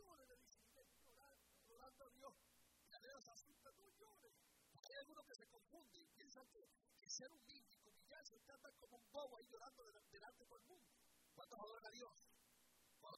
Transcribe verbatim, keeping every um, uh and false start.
llores, le dice, sigue llorando, llorando a Dios. Y a Dios asusta, no llores. Hay algunos que se confunden y piensan que, que ser humilde y humillarse, usted anda como un bobo ahí llorando delante de todo el mundo. ¿Cuántos adoran a Dios?